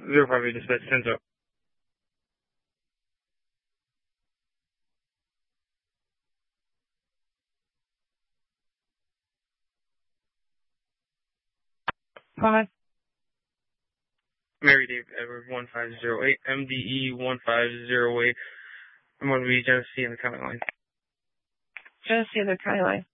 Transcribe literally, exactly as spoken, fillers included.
Zero five eight dispatch, ten up. Five. Mary Dave Edward one five zero eight, M D E one five zero eight. I'm going to be Genesee in the county line. Genesee in the county line.